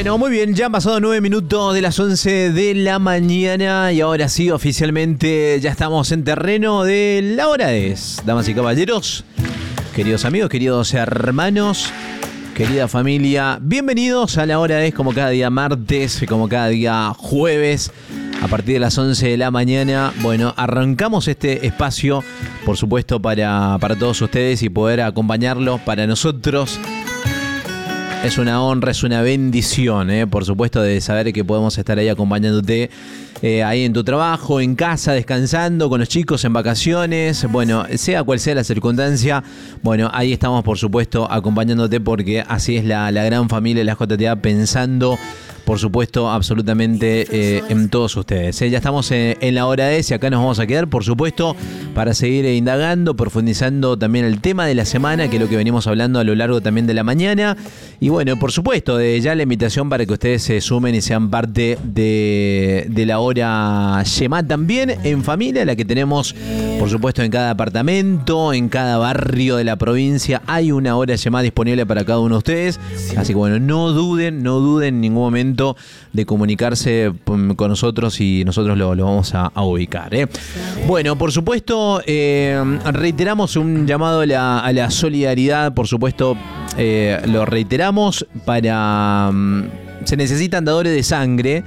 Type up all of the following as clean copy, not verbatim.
Bueno, muy bien, ya han pasado 9 minutos de las 11 de la mañana y ahora sí, oficialmente ya estamos en terreno de la hora es. Damas y caballeros, queridos amigos, queridos hermanos, querida familia, bienvenidos a la hora es, como cada día martes, como cada día jueves, a partir de las 11 de la mañana. Bueno, arrancamos este espacio, por supuesto, para todos ustedes y poder acompañarlos. Para nosotros es una honra, es una bendición, por supuesto, de saber que podemos estar ahí acompañándote ahí en tu trabajo, en casa, descansando, con los chicos, en vacaciones. Bueno, sea cual sea la circunstancia, bueno, ahí estamos, por supuesto, acompañándote porque así es la gran familia de la JTA, pensando, por supuesto, absolutamente en todos ustedes. Ya estamos en la hora S y acá nos vamos a quedar, por supuesto, para seguir indagando, profundizando también el tema de la semana, que es lo que venimos hablando a lo largo también de la mañana. Y bueno, por supuesto, ya la invitación para que ustedes se sumen y sean parte de la hora Yemá también en familia, la que tenemos, por supuesto, en cada apartamento, en cada barrio de la provincia. Hay una hora Yemá disponible para cada uno de ustedes. Así que bueno, no duden en ningún momento de comunicarse con nosotros y nosotros lo vamos a ubicar. Bueno, por supuesto, reiteramos un llamado a la solidaridad, por supuesto, lo reiteramos para... se necesitan dadores de sangre,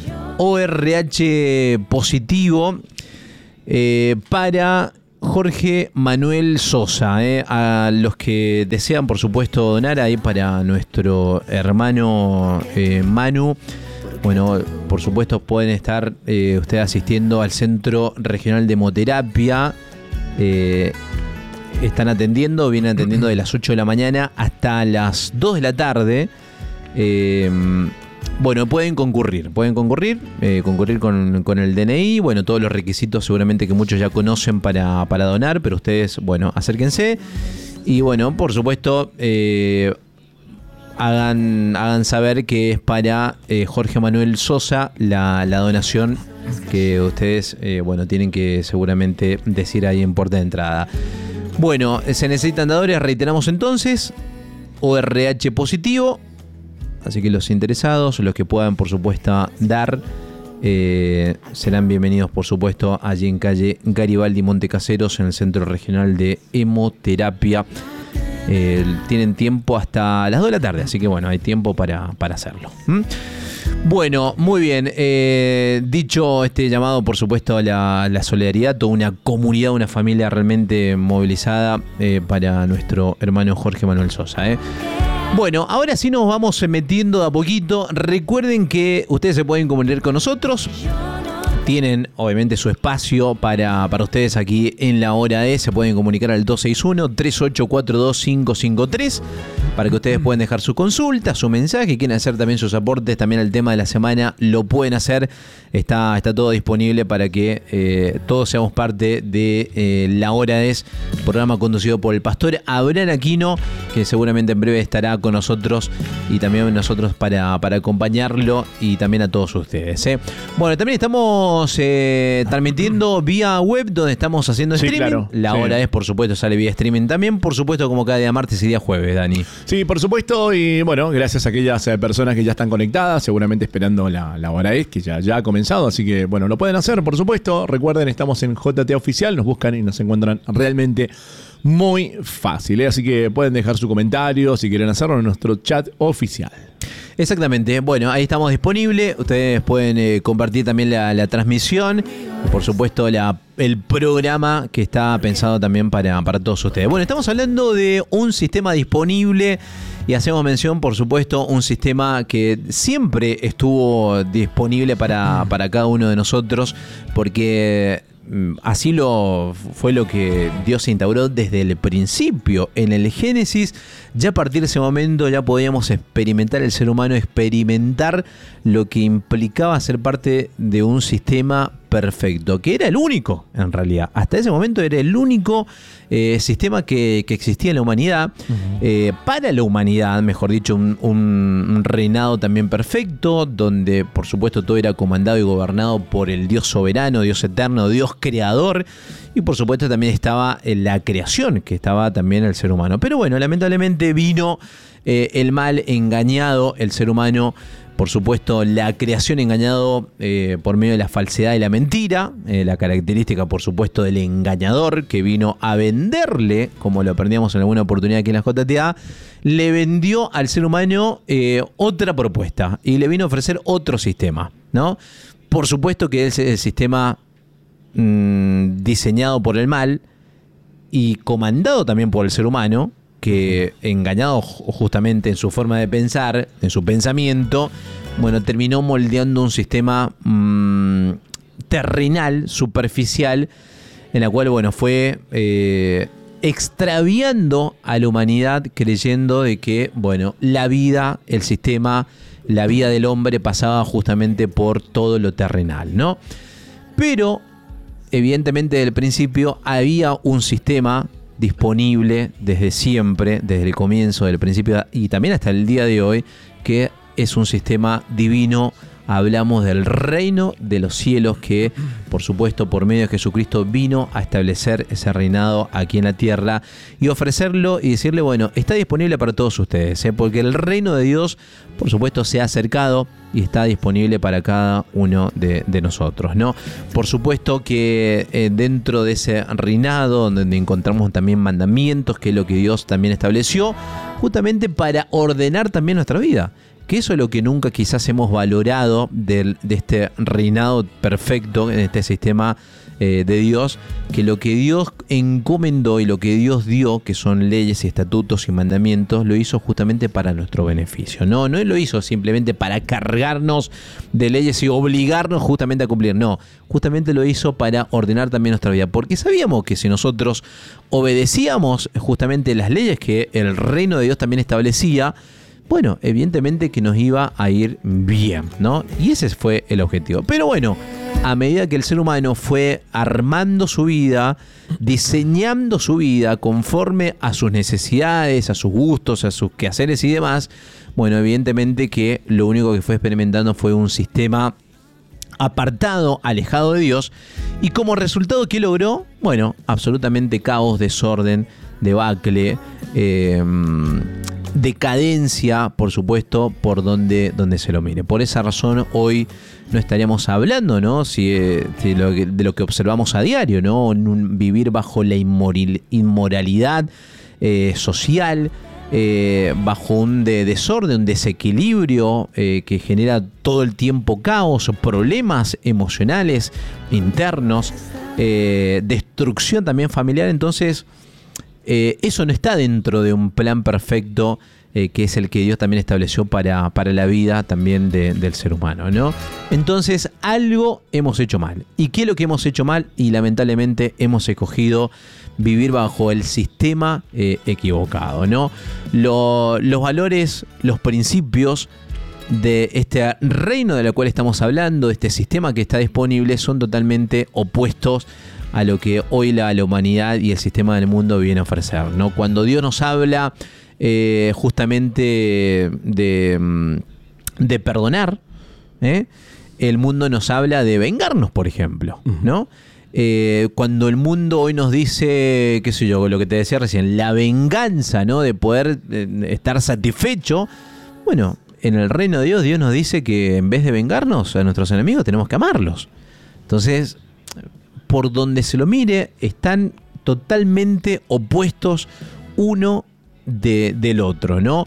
ORH positivo, para Jorge Manuel Sosa, a los que desean, por supuesto, donar ahí para nuestro hermano Manu. Bueno, por supuesto pueden estar ustedes asistiendo al Centro Regional de Hemoterapia. Vienen atendiendo de las 8 de la mañana hasta las 2 de la tarde. Bueno, pueden concurrir con el DNI, bueno, todos los requisitos seguramente que muchos ya conocen para donar, pero ustedes, bueno, acérquense y bueno, por supuesto, hagan saber que es para Jorge Manuel Sosa la donación que ustedes, bueno, tienen que seguramente decir ahí en puerta de entrada. Bueno, se necesitan dadores, reiteramos entonces, ORH positivo. Así que los interesados, los que puedan, por supuesto, dar, serán bienvenidos, por supuesto, allí en calle Garibaldi Montecaseros, en el Centro Regional de Hemoterapia. Tienen tiempo hasta las 2 de la tarde, así que bueno, hay tiempo para hacerlo. Bueno, muy bien. Dicho este llamado, por supuesto, a la solidaridad, toda una comunidad, una familia realmente movilizada para nuestro hermano Jorge Manuel Sosa. Bueno, ahora sí nos vamos metiendo de a poquito. Recuerden que ustedes se pueden comunicar con nosotros. Tienen, obviamente, su espacio para ustedes aquí en la hora E. Se pueden comunicar al 261-3842-553 para que ustedes puedan dejar su consulta, su mensaje. Quieren hacer también sus aportes también al tema de la semana, lo pueden hacer. Está todo disponible para que todos seamos parte de la hora E, programa conducido por el pastor Abraham Aquino, que seguramente en breve estará con nosotros y también nosotros para acompañarlo y también a todos ustedes. Bueno, también estamos transmitiendo vía web, donde estamos haciendo streaming. Claro, la hora es, por supuesto, sale vía streaming también, por supuesto, como cada día martes y día jueves, Dani. Sí, por supuesto, y bueno, gracias a aquellas personas que ya están conectadas, seguramente esperando la hora es, que ya ha comenzado, así que bueno, lo pueden hacer, por supuesto. Recuerden, estamos en JTA Oficial, nos buscan y nos encuentran realmente muy fácil, así que pueden dejar su comentario si quieren hacerlo en nuestro chat oficial. Exactamente, bueno, ahí estamos disponibles. Ustedes pueden compartir también la transmisión, por supuesto el programa que está pensado también para todos ustedes. Bueno, estamos hablando de un sistema disponible y hacemos mención, por supuesto, un sistema que siempre estuvo disponible para cada uno de nosotros, porque así fue lo que Dios instauró desde el principio. En el Génesis, ya a partir de ese momento ya podíamos experimentar, el ser humano experimentar lo que implicaba ser parte de un sistema perfecto, que era el único, en realidad. Hasta ese momento era el único sistema que existía en la humanidad, para la humanidad, mejor dicho, un reinado también perfecto, donde por supuesto todo era comandado y gobernado por el Dios soberano, Dios eterno, Dios creador, y por supuesto también estaba en la creación, que estaba también el ser humano. Pero bueno, lamentablemente vino el mal, engañado el ser humano Por supuesto, la creación engañado por medio de la falsedad y la mentira, la característica, por supuesto, del engañador que vino a venderle, como lo aprendíamos en alguna oportunidad aquí en la JTA, le vendió al ser humano otra propuesta y le vino a ofrecer otro sistema, ¿no? Por supuesto que es el sistema diseñado por el mal y comandado también por el ser humano, que engañado justamente en su forma de pensar, en su pensamiento, bueno, terminó moldeando un sistema terrenal, superficial, en la cual, bueno, fue extraviando a la humanidad, creyendo de que, bueno, la vida, el sistema, la vida del hombre pasaba justamente por todo lo terrenal, ¿no? Pero, evidentemente, desde el principio había un sistema disponible desde siempre, desde el comienzo, del principio y también hasta el día de hoy, que es un sistema divino. Hablamos del reino de los cielos que, por supuesto, por medio de Jesucristo vino a establecer ese reinado aquí en la tierra y ofrecerlo y decirle, bueno, está disponible para todos ustedes, porque el reino de Dios, por supuesto, se ha acercado y está disponible para cada uno de nosotros, ¿no? Por supuesto que dentro de ese reinado, donde encontramos también mandamientos, que es lo que Dios también estableció, justamente para ordenar también nuestra vida. Que eso es lo que nunca quizás hemos valorado de este reinado perfecto, en este sistema de Dios, que lo que Dios encomendó y lo que Dios dio, que son leyes y estatutos y mandamientos, lo hizo justamente para nuestro beneficio. No lo hizo simplemente para cargarnos de leyes y obligarnos justamente a cumplir. No, justamente lo hizo para ordenar también nuestra vida. Porque sabíamos que si nosotros obedecíamos justamente las leyes que el reino de Dios también establecía, bueno, evidentemente que nos iba a ir bien, ¿no? Y ese fue el objetivo. Pero bueno, a medida que el ser humano fue armando su vida, diseñando su vida conforme a sus necesidades, a sus gustos, a sus quehaceres y demás, bueno, evidentemente que lo único que fue experimentando fue un sistema apartado, alejado de Dios. Y como resultado, ¿qué logró? Bueno, absolutamente caos, desorden, debacle, decadencia, por supuesto, por donde se lo mire. Por esa razón hoy no estaríamos hablando, ¿no? de lo que observamos a diario, ¿no? Vivir bajo la inmoralidad social, bajo un desorden, un desequilibrio que genera todo el tiempo caos, problemas emocionales internos, destrucción también familiar. Entonces, eso no está dentro de un plan perfecto que es el que Dios también estableció para la vida también del ser humano, ¿no? Entonces, algo hemos hecho mal. ¿Y qué es lo que hemos hecho mal? Y lamentablemente hemos escogido vivir bajo el sistema equivocado, ¿no? Los valores, los principios de este reino del cual estamos hablando, de este sistema que está disponible, son totalmente opuestos a lo que hoy la humanidad y el sistema del mundo viene a ofrecer, ¿no? Cuando Dios nos habla justamente de perdonar, el mundo nos habla de vengarnos, por ejemplo, ¿no? Cuando el mundo hoy nos dice, qué sé yo, lo que te decía recién, la venganza, ¿no? De poder estar satisfecho, bueno, en el reino de Dios, Dios nos dice que en vez de vengarnos a nuestros enemigos, tenemos que amarlos. Entonces, por donde se lo mire, están totalmente opuestos uno del otro, ¿no?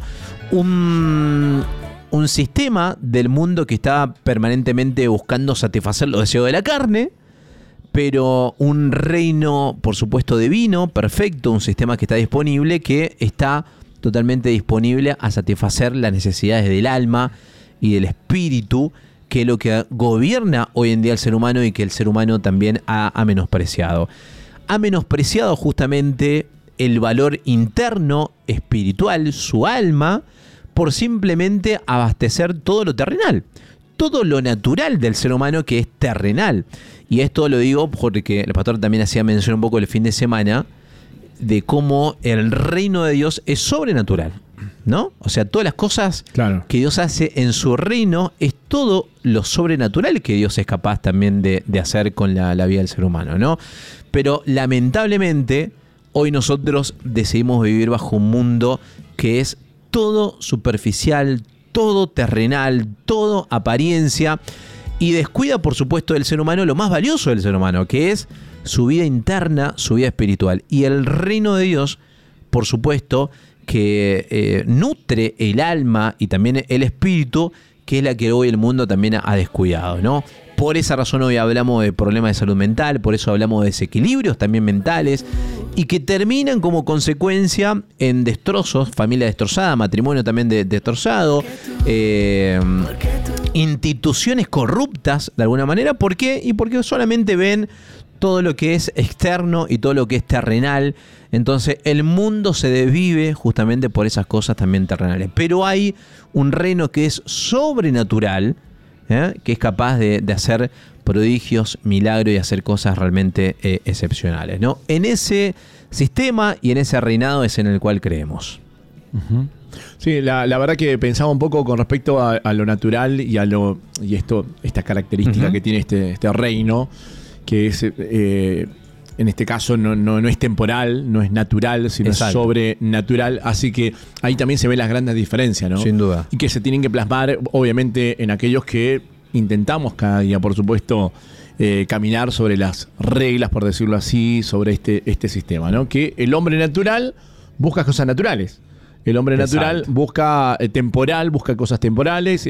Un sistema del mundo que está permanentemente buscando satisfacer los deseos de la carne, pero un reino, por supuesto, divino, perfecto, un sistema que está disponible, que está totalmente disponible a satisfacer las necesidades del alma y del espíritu, que es lo que gobierna hoy en día el ser humano y que el ser humano también ha menospreciado. Ha menospreciado justamente el valor interno, espiritual, su alma, por simplemente abastecer todo lo terrenal, todo lo natural del ser humano que es terrenal. Y esto lo digo porque el pastor también hacía mención un poco el fin de semana de cómo el reino de Dios es sobrenatural, ¿no? O sea, todas las cosas que Dios hace en su reino es todo lo sobrenatural que Dios es capaz también de hacer con la vida del ser humano, ¿no? Pero lamentablemente hoy nosotros decidimos vivir bajo un mundo que es todo superficial, todo terrenal, todo apariencia, y descuida, por supuesto, del ser humano lo más valioso del ser humano, que es su vida interna, su vida espiritual. Y el reino de Dios, por supuesto, que nutre el alma y también el espíritu, que es la que hoy el mundo también ha descuidado, ¿no? Por esa razón hoy hablamos de problemas de salud mental, por eso hablamos de desequilibrios también mentales, y que terminan como consecuencia en destrozos, familia destrozada, matrimonio también destrozado, instituciones corruptas de alguna manera. ¿Por qué? Y porque solamente ven todo lo que es externo y todo lo que es terrenal. Entonces el mundo se desvive justamente por esas cosas también terrenales. Pero hay un reino que es sobrenatural, que es capaz de hacer prodigios, milagros y hacer cosas realmente excepcionales, ¿no? En ese sistema y en ese reinado es en el cual creemos. Uh-huh. Sí, la verdad que pensaba un poco con respecto a lo natural y esta característica uh-huh. que tiene este reino, que es en este caso no es temporal, no es natural, sino Exacto. es sobrenatural. Así que ahí también se ven las grandes diferencias, ¿no? Sin duda. Y que se tienen que plasmar, obviamente, en aquellos que intentamos cada día, por supuesto, caminar sobre las reglas, por decirlo así, sobre este sistema, ¿no? Que el hombre natural busca cosas naturales. El hombre natural Exacto. busca temporal, busca cosas temporales.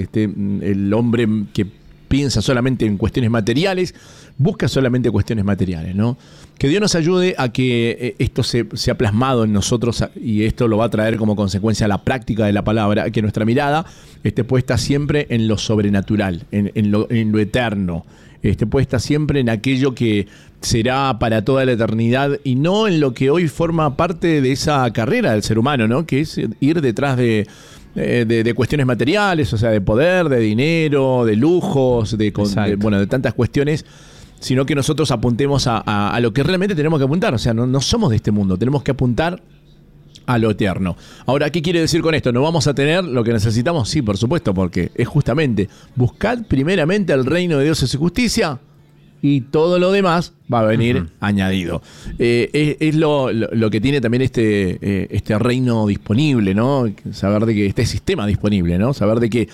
El hombre que piensa solamente en cuestiones materiales, busca solamente cuestiones materiales, ¿no? Que Dios nos ayude a que esto sea plasmado en nosotros, y esto lo va a traer como consecuencia la práctica de la palabra, que nuestra mirada esté puesta siempre en lo sobrenatural, en lo eterno, esté puesta siempre en aquello que será para toda la eternidad y no en lo que hoy forma parte de esa carrera del ser humano, ¿no? Que es ir detrás de cuestiones materiales, o sea, de poder, de dinero, de lujos, de tantas cuestiones, sino que nosotros apuntemos a lo que realmente tenemos que apuntar. O sea, no somos de este mundo, tenemos que apuntar a lo eterno. Ahora, ¿qué quiere decir con esto? ¿No vamos a tener lo que necesitamos? Sí, por supuesto, porque es justamente buscad primeramente el reino de Dios y su justicia, y todo lo demás va a venir uh-huh. añadido. Es lo que tiene también este reino disponible, ¿no? Saber de que este sistema disponible, ¿no? Saber de que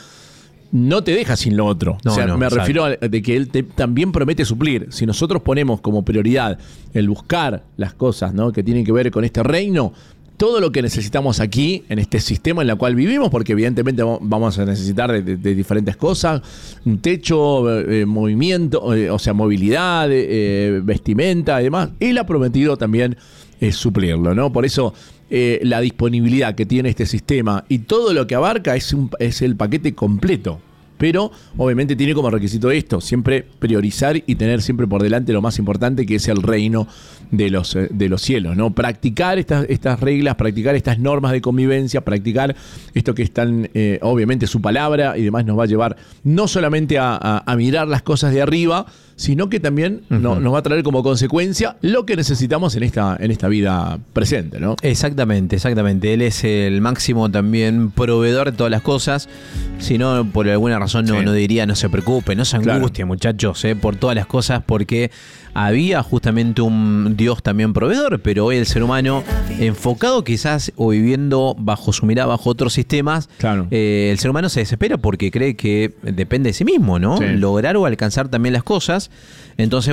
no te deja sin lo otro. Me refiero a de que Él también promete suplir. Si nosotros ponemos como prioridad el buscar las cosas, ¿no? que tienen que ver con este reino, todo lo que necesitamos aquí, en este sistema en el cual vivimos, porque evidentemente vamos a necesitar de diferentes cosas, un techo, movimiento, o sea, movilidad, vestimenta y demás. Él ha prometido también suplirlo, ¿no? Por eso la disponibilidad que tiene este sistema y todo lo que abarca es el paquete completo. Pero obviamente tiene como requisito esto, siempre priorizar y tener siempre por delante lo más importante, que es el reino de los cielos, ¿no? Practicar estas reglas, practicar estas normas de convivencia, practicar esto que están, obviamente su palabra y demás nos va a llevar no solamente a mirar las cosas de arriba, sino que también uh-huh. nos va a traer como consecuencia lo que necesitamos en esta vida presente, ¿no? Exactamente. Él es el máximo también proveedor de todas las cosas. Si no, por alguna razón no diría no se preocupe, no se angustie, claro. muchachos, por todas las cosas, porque había justamente un Dios también proveedor, pero hoy el ser humano enfocado quizás o viviendo bajo su mirada, bajo otros sistemas, claro. El ser humano se desespera porque cree que depende de sí mismo, ¿no? Sí. Lograr o alcanzar también las cosas. Entonces,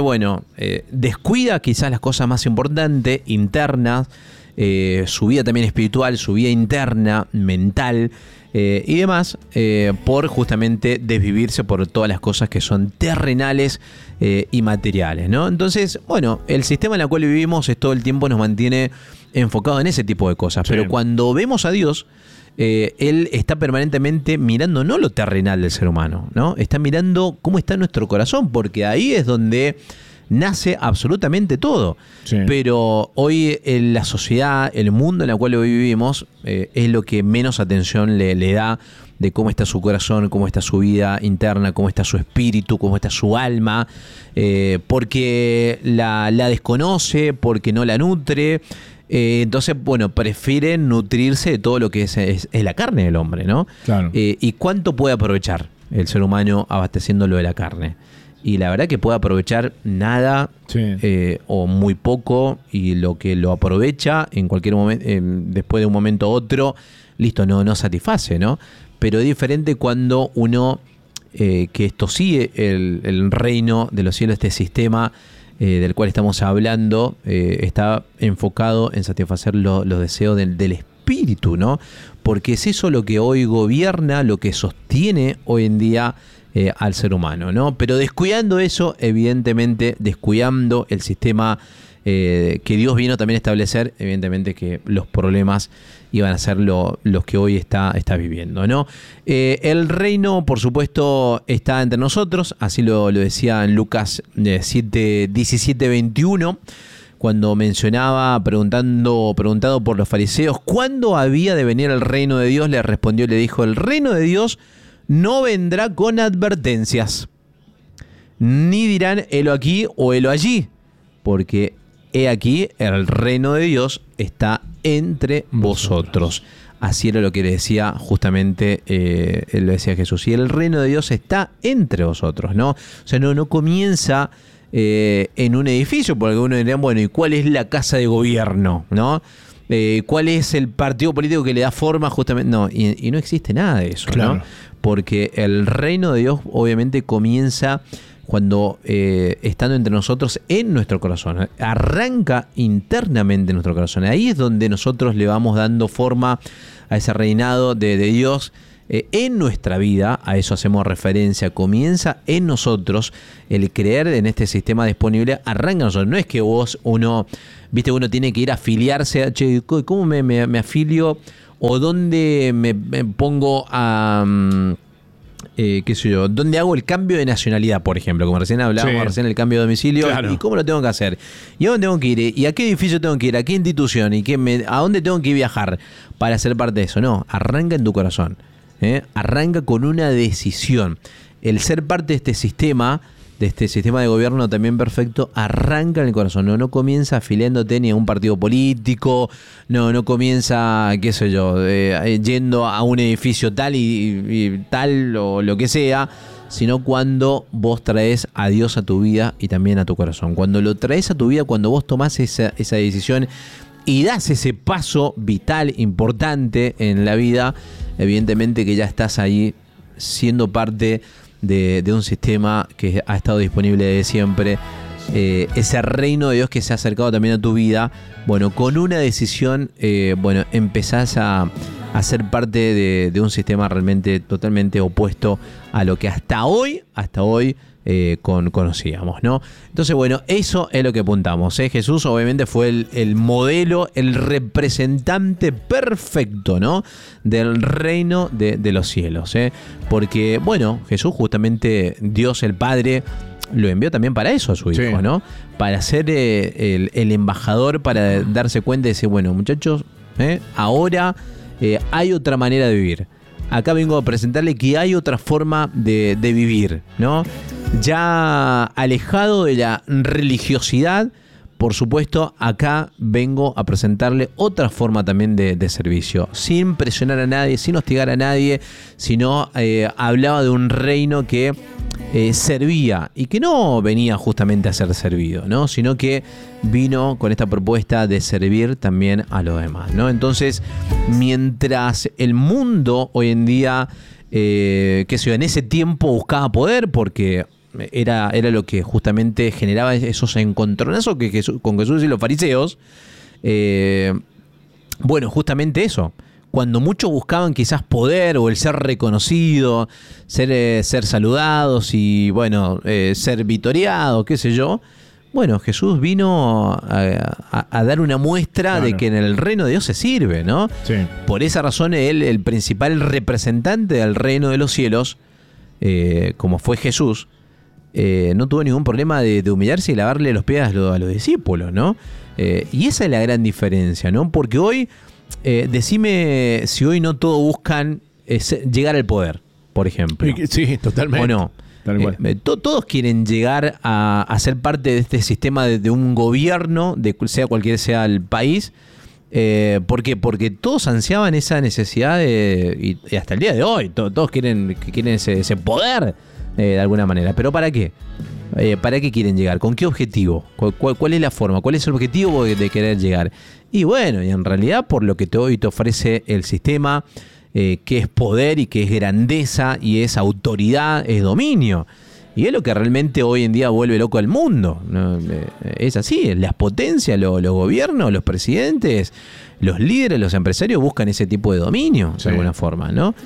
descuida quizás las cosas más importantes, internas, su vida también espiritual, su vida interna, mental, y demás, por justamente desvivirse por todas las cosas que son terrenales y materiales, ¿no? Entonces, el sistema en el cual vivimos todo el tiempo nos mantiene enfocado en ese tipo de cosas, sí. Pero cuando vemos a Dios, Él está permanentemente mirando no lo terrenal del ser humano, ¿no? Está mirando cómo está nuestro corazón, porque ahí es donde nace absolutamente todo. Sí. Pero hoy en la sociedad, el mundo en el cual hoy vivimos, es lo que menos atención le da de cómo está su corazón, cómo está su vida interna, cómo está su espíritu, cómo está su alma, porque la desconoce, porque no la nutre. Entonces, prefieren nutrirse de todo lo que es la carne del hombre, ¿no? Claro. ¿Y cuánto puede aprovechar el ser humano abasteciéndolo de la carne? Y la verdad que puede aprovechar nada, sí. O muy poco, y lo que lo aprovecha en cualquier momento, después de un momento u otro, listo, no satisface, ¿no? pero es diferente cuando uno, que esto sigue el reino de los cielos, este sistema del cual estamos hablando, está enfocado en satisfacer los deseos del espíritu, ¿no? Porque es eso lo que hoy gobierna, lo que sostiene hoy en día al ser humano, ¿no? Pero descuidando eso, evidentemente, descuidando el sistema que Dios vino también a establecer, evidentemente que los problemas iban a ser los que hoy está viviendo, ¿no? El reino, por supuesto, está entre nosotros, así lo decía en Lucas 7, 17, 21, cuando mencionaba, preguntado por los fariseos, ¿cuándo había de venir el reino de Dios? Le respondió y le dijo, el reino de Dios no vendrá con advertencias, ni dirán helo aquí o helo allí, porque he aquí, el reino de Dios está entre vosotros. Así era lo que le decía justamente, él le decía Jesús. Y el reino de Dios está entre vosotros, ¿no? O sea, no comienza en un edificio, porque algunos dirían, bueno, ¿y cuál es la casa de gobierno? ¿No? ¿Cuál es el partido político que le da forma justamente? No, y no existe nada de eso, claro, ¿no? Porque el reino de Dios obviamente comienza cuando estando entre nosotros en nuestro corazón, arranca internamente en nuestro corazón. Ahí es donde nosotros le vamos dando forma a ese reinado de Dios en nuestra vida. A eso hacemos referencia. Comienza en nosotros el creer en este sistema disponible. Arranca en nosotros. No es que uno tiene que ir a afiliarse. Che, ¿cómo me afilio? ¿O dónde me pongo a... qué sé yo, ¿dónde hago el cambio de nacionalidad, por ejemplo? Como recién hablábamos, recién el cambio de domicilio. Claro. ¿Y cómo lo tengo que hacer? ¿Y a dónde tengo que ir? ¿Y a qué edificio tengo que ir? ¿A qué institución? ¿Y a dónde tengo que viajar para ser parte de eso? No, arranca en tu corazón. Arranca con una decisión. El ser parte de este sistema de gobierno también perfecto, arranca en el corazón. No comienza afiliándote ni a un partido político, no comienza, qué sé yo, yendo a un edificio tal y tal o lo que sea, sino cuando vos traes a Dios a tu vida y también a tu corazón. Cuando lo traes a tu vida, cuando vos tomás esa decisión y das ese paso vital, importante en la vida, evidentemente que ya estás ahí siendo parte de un sistema que ha estado disponible desde siempre, ese reino de Dios que se ha acercado también a tu vida. Bueno, con una decisión, empezás a ser parte de un sistema realmente totalmente opuesto a lo que hasta hoy conocíamos, ¿no? Entonces, bueno, eso es lo que apuntamos, ¿eh? Jesús obviamente fue el modelo, el representante perfecto, ¿no? Del reino de los cielos, ¿eh? Porque, bueno, Jesús justamente, Dios el Padre, lo envió también para eso a su hijo, ¿no? Para ser el embajador, para darse cuenta y decir, bueno, muchachos, ahora hay otra manera de vivir. Acá vengo a presentarle que hay otra forma de vivir, ¿no? Ya alejado de la religiosidad, por supuesto, acá vengo a presentarle otra forma también de servicio, sin presionar a nadie, sin hostigar a nadie, sino hablaba de un reino que servía y que no venía justamente a ser servido, ¿no? Sino que vino con esta propuesta de servir también a los demás, ¿no? Entonces, mientras el mundo hoy en día, en ese tiempo buscaba poder, porque era lo que justamente generaba esos encontronazos con Jesús y los fariseos, justamente eso. Cuando muchos buscaban quizás poder o el ser reconocido, ser saludados y ser vitoreados, qué sé yo. Bueno, Jesús vino a dar una muestra de que en el reino de Dios se sirve, ¿no? Sí. Por esa razón él, el principal representante del reino de los cielos, como fue Jesús, no tuvo ningún problema de humillarse y lavarle los pies a los discípulos, ¿no? Y esa es la gran diferencia, ¿no? Porque hoy... decime si hoy no todos buscan llegar al poder, por ejemplo. Sí, totalmente. ¿O no? Todos quieren llegar a ser parte de este sistema de un gobierno, sea cualquiera sea el país. ¿Por qué? Porque todos ansiaban esa necesidad y hasta el día de hoy. Todos quieren ese poder de alguna manera. ¿Pero para qué? ¿Para qué quieren llegar? ¿Con qué objetivo? ¿Cuál es la forma? ¿Cuál es el objetivo de querer llegar? Y bueno, y en realidad por lo que hoy te ofrece el sistema, qué es poder y qué es grandeza y es autoridad, es dominio. Y es lo que realmente hoy en día vuelve loco al mundo, ¿no? Es así, las potencias, los gobiernos, los presidentes, los líderes, los empresarios buscan ese tipo de dominio, de alguna forma, ¿no?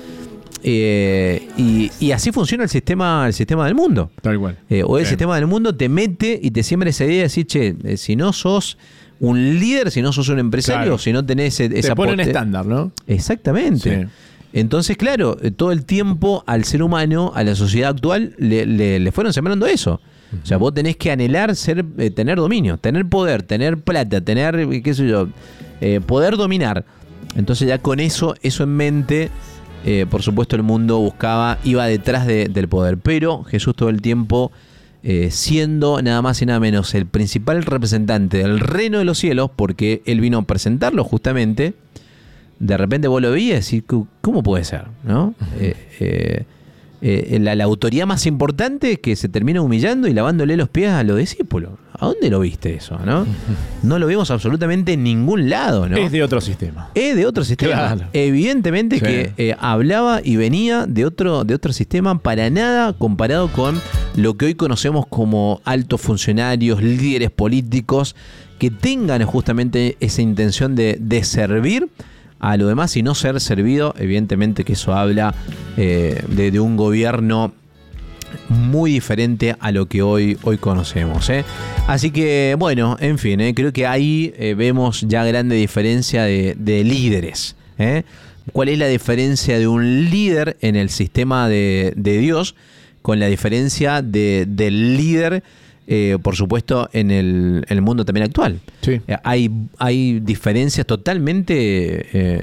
Y así funciona el sistema del mundo. Tal cual. Hoy el sistema del mundo te mete y te siembra esa idea de decir, che, si no sos un líder, si no sos un empresario, claro, si no tenés esa te pone un estándar, ¿no? Exactamente. Sí. Entonces, claro, todo el tiempo al ser humano, a la sociedad actual, le fueron sembrando eso. O sea, vos tenés que anhelar tener dominio, tener poder, tener plata, tener, qué sé yo, poder dominar. Entonces ya con eso en mente, por supuesto el mundo iba detrás del poder. Pero Jesús todo el tiempo, siendo nada más y nada menos el principal representante del reino de los cielos, porque él vino a presentarlo justamente, de repente vos lo veías y decís, ¿cómo puede ser? ¿No? La autoridad más importante que se termina humillando y lavándole los pies a los discípulos. ¿A dónde lo viste eso? No lo vimos absolutamente en ningún lado, ¿no? Es de otro sistema. Es de otro sistema. Claro. Evidentemente sí, que hablaba y venía de otro sistema, para nada comparado con lo que hoy conocemos como altos funcionarios, líderes políticos, que tengan justamente esa intención de servir a lo demás y no ser servido. Evidentemente que eso habla de un gobierno muy diferente a lo que hoy conocemos, ¿eh? Así que, bueno, en fin, creo que ahí vemos ya grande diferencia de líderes, ¿eh? ¿Cuál es la diferencia de un líder en el sistema de Dios con la diferencia del líder, por supuesto, en el mundo también actual? Sí. Hay diferencias totalmente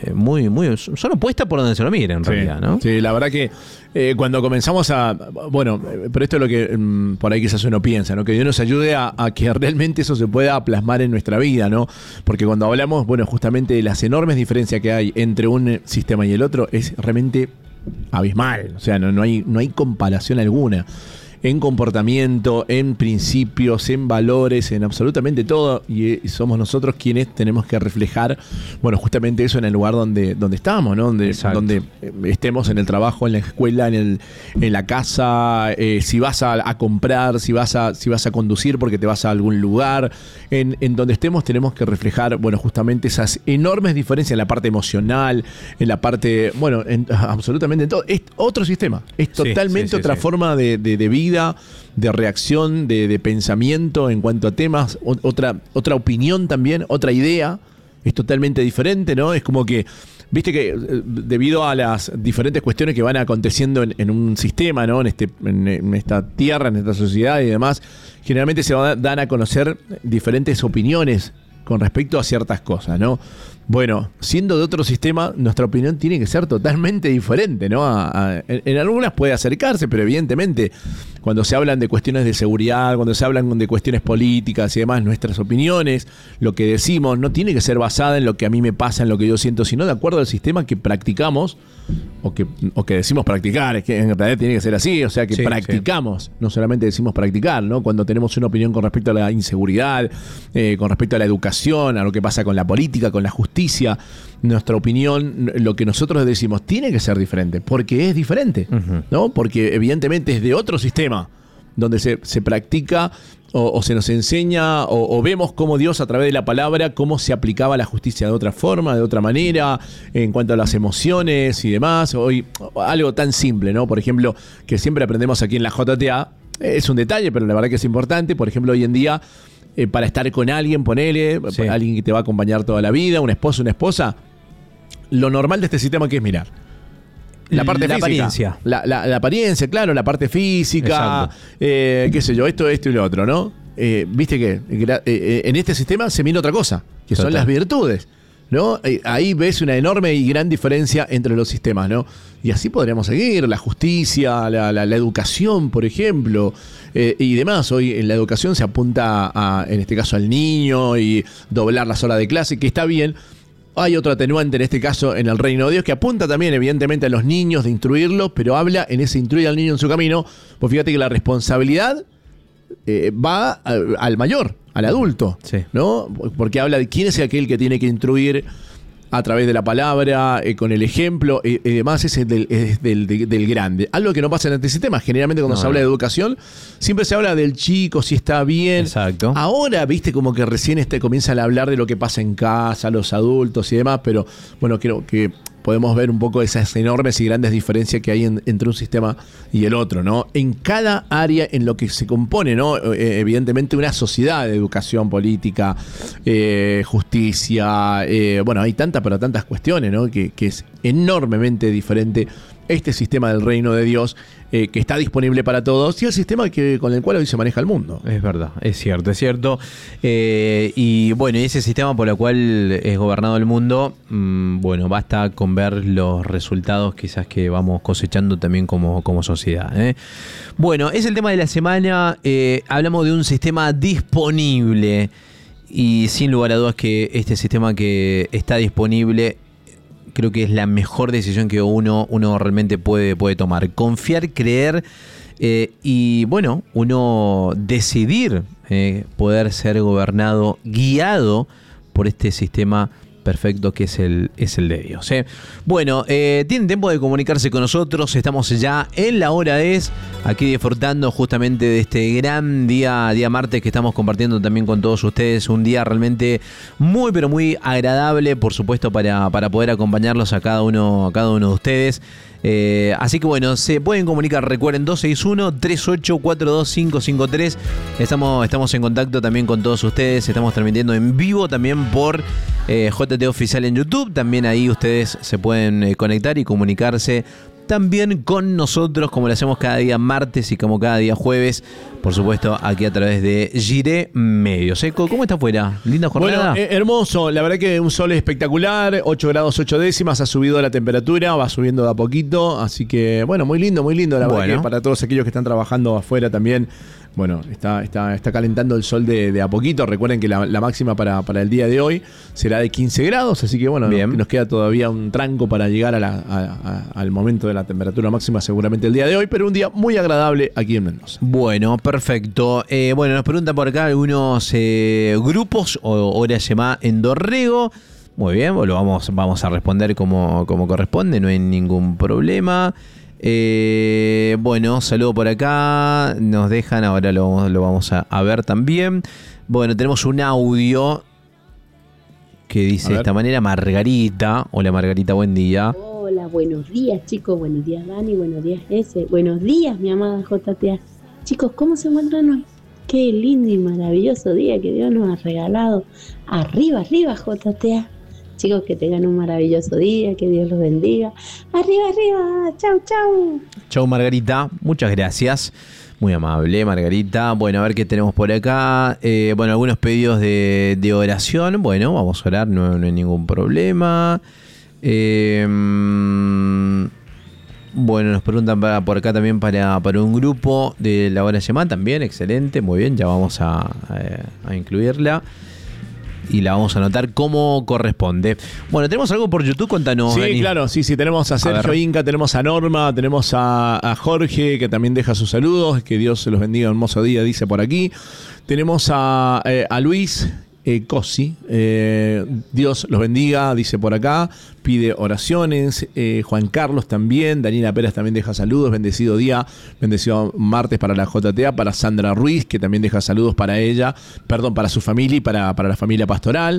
son opuestas por donde se lo mire, en realidad, ¿no? Sí, la verdad que cuando comenzamos bueno, pero esto es lo que por ahí quizás uno piensa, ¿no? Que Dios nos ayude a que realmente eso se pueda plasmar en nuestra vida, ¿no? Porque cuando hablamos, bueno, justamente de las enormes diferencias que hay entre un sistema y el otro, es realmente abismal. O sea, no hay comparación alguna. En comportamiento, en principios, en valores, en absolutamente todo, y somos nosotros quienes tenemos que reflejar, bueno, justamente eso en el lugar donde estamos, ¿no? Donde estemos, en el trabajo, en la escuela, en la casa, si vas a comprar, si vas a conducir porque te vas a algún lugar, en donde estemos tenemos que reflejar, bueno, justamente esas enormes diferencias en la parte emocional, en la parte, bueno, absolutamente en todo. Es otro sistema, es totalmente otra forma de vida, de reacción, de pensamiento en cuanto a temas, otra opinión también, otra idea, es totalmente diferente, ¿no? Es como que, viste que debido a las diferentes cuestiones que van aconteciendo en un sistema, ¿no? En esta tierra, en esta sociedad y demás, generalmente se dan a conocer diferentes opiniones con respecto a ciertas cosas, ¿no? Bueno, siendo de otro sistema, nuestra opinión tiene que ser totalmente diferente, ¿no? En algunas puede acercarse, pero evidentemente cuando se hablan de cuestiones de seguridad, cuando se hablan de cuestiones políticas y demás, nuestras opiniones, lo que decimos, no tiene que ser basada en lo que a mí me pasa, en lo que yo siento, sino de acuerdo al sistema que practicamos o que decimos practicar. Es que en realidad tiene que ser así, o sea que practicamos, no solamente decimos practicar, ¿no? Cuando tenemos una opinión con respecto a la inseguridad, con respecto a la educación, a lo que pasa con la política, con la justicia, nuestra opinión, lo que nosotros decimos tiene que ser diferente, porque es diferente, ¿no? Porque evidentemente es de otro sistema donde se practica o se nos enseña o vemos cómo Dios a través de la palabra, cómo se aplicaba la justicia de otra forma, de otra manera, en cuanto a las emociones y demás. Hoy algo tan simple, ¿no? Por ejemplo, que siempre aprendemos aquí en la JTA, es un detalle, pero la verdad que es importante. Por ejemplo, hoy en día, para estar con alguien, ponele, alguien que te va a acompañar toda la vida, un esposo, una esposa, lo normal de este sistema que es mirar la parte física, apariencia. La apariencia, claro, la parte física, qué sé yo, esto y lo otro, ¿no? Viste que en este sistema se mira otra cosa, que son las virtudes, ¿no? Ahí ves una enorme y gran diferencia entre los sistemas, ¿no? Y así podríamos seguir, la justicia, la educación, por ejemplo, y demás. Hoy en la educación se apunta en este caso al niño y doblar las horas de clase, que está bien. Hay otro atenuante en este caso en el reino de Dios que apunta también evidentemente a los niños de instruirlos, pero habla en ese instruir al niño en su camino. Pues fíjate que la responsabilidad va al mayor, al adulto, ¿no? Porque habla de quién es aquel que tiene que instruir a través de la palabra, con el ejemplo y demás, es del grande. Algo que no pasa en este sistema. Generalmente cuando se habla de educación, siempre se habla del chico, si está bien. Exacto. Ahora, viste, como que recién comienzan a hablar de lo que pasa en casa, los adultos y demás, pero bueno, creo que podemos ver un poco esas enormes y grandes diferencias que hay entre un sistema y el otro, ¿no? En cada área en lo que se compone, ¿no? Evidentemente una sociedad de educación política, justicia, bueno, hay tantas cuestiones, ¿no? Que es enormemente diferente este sistema del reino de Dios, que está disponible para todos, y el sistema con el cual hoy se maneja el mundo. Es verdad, es cierto. Y bueno, ese sistema por el cual es gobernado el mundo, bueno, basta con ver los resultados quizás que vamos cosechando también como sociedad. Bueno, es el tema de la semana. Hablamos de un sistema disponible, y sin lugar a dudas que este sistema que está disponible, creo que es la mejor decisión que uno realmente puede tomar. Confiar, creer y, bueno, uno decidir poder ser gobernado, guiado por este sistema perfecto que es el de Dios. Bueno, tienen tiempo de comunicarse con nosotros. Estamos ya en la hora es, aquí disfrutando justamente de este gran día martes que estamos compartiendo también con todos ustedes. Un día realmente muy, pero muy agradable, por supuesto, para poder acompañarlos a cada uno de ustedes. Así que bueno, se pueden comunicar, recuerden 261-3842-553. Estamos en contacto también con todos ustedes. Estamos transmitiendo en vivo también por JT Oficial en YouTube. También ahí ustedes se pueden conectar y comunicarse también con nosotros, como lo hacemos cada día martes y como cada día jueves, por supuesto, aquí a través de Giré Medios. ¿Cómo está afuera? ¿Linda jornada? Bueno, hermoso. La verdad que un sol espectacular. 8 grados 8 décimas. Ha subido la temperatura. Va subiendo de a poquito. Así que, bueno, muy lindo. La verdad que para todos aquellos que están trabajando afuera también, bueno, está calentando el sol de a poquito. Recuerden que la máxima para el día de hoy será de 15 grados. Así que, bueno, nos queda todavía un tranco para llegar al momento de la temperatura máxima, seguramente el día de hoy. Pero un día muy agradable aquí en Mendoza. Bueno, perfecto. Bueno, nos preguntan por acá algunos grupos o hora llamada en Dorrego. Muy bien, lo vamos a responder como corresponde, no hay ningún problema. Bueno, saludo por acá. Nos dejan, ahora lo vamos a ver también. Bueno, tenemos un audio que dice de esta manera: Margarita. Hola Margarita, buen día. Hola, buenos días chicos, buenos días Dani, buenos días S, buenos días mi amada JTA. Chicos, ¿cómo se encuentran hoy? Qué lindo y maravilloso día que Dios nos ha regalado. Arriba, arriba JTA. Chicos, que tengan un maravilloso día, que Dios los bendiga. Arriba, arriba, chau, chau. Chau Margarita, muchas gracias. Muy amable Margarita. Bueno, a ver qué tenemos por acá. Bueno, algunos pedidos de oración. Bueno, vamos a orar, no hay ningún problema. Bueno, nos preguntan por acá también para un grupo de la hora llamada. También, excelente, muy bien, ya vamos a incluirla. Y la vamos a anotar como corresponde. Bueno, ¿tenemos algo por YouTube? Contanos, Sí, Dani. claro, sí, tenemos a Sergio Inca, tenemos a Norma, tenemos a Jorge, que también deja sus saludos, que Dios se los bendiga, hermoso día, dice por aquí. Tenemos a Luis Cosi, Dios los bendiga, dice por acá, pide oraciones. Juan Carlos también, Daniela Pérez también deja saludos, bendecido día, bendecido martes para la JTA, para Sandra Ruiz, que también deja saludos para ella, para su familia y para la familia pastoral.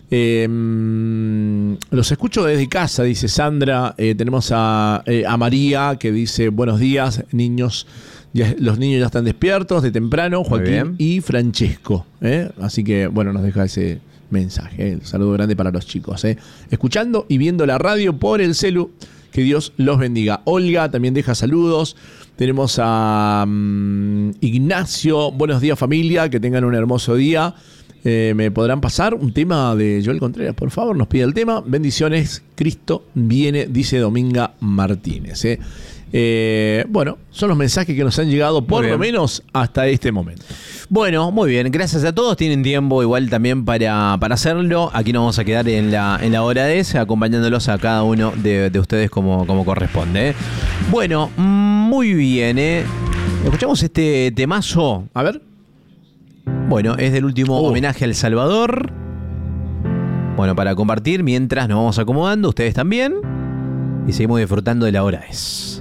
Los escucho desde casa, dice Sandra. Tenemos a María, que dice buenos días, niños. Los niños ya están despiertos de temprano, Joaquín y Francesco. Así que, bueno, nos deja ese mensaje. El saludo grande para los chicos. Escuchando y viendo la radio por el celu. Que Dios los bendiga. Olga también deja saludos. Tenemos a Ignacio. Buenos días, familia. Que tengan un hermoso día. ¿Me podrán pasar un tema de Joel Contreras? Por favor, nos pide el tema. Bendiciones. Cristo viene, dice Dominga Martínez. Bueno, son los mensajes que nos han llegado por lo menos hasta este momento. Bueno, muy bien, gracias a todos. Tienen tiempo igual también para hacerlo. Aquí nos vamos a quedar en la hora de ese, acompañándolos a cada uno de ustedes como corresponde. Bueno, muy bien. Escuchamos este temazo. A ver. Bueno, es del último homenaje al Salvador. Bueno, para compartir mientras nos vamos acomodando, ustedes también. Y seguimos disfrutando de la hora es.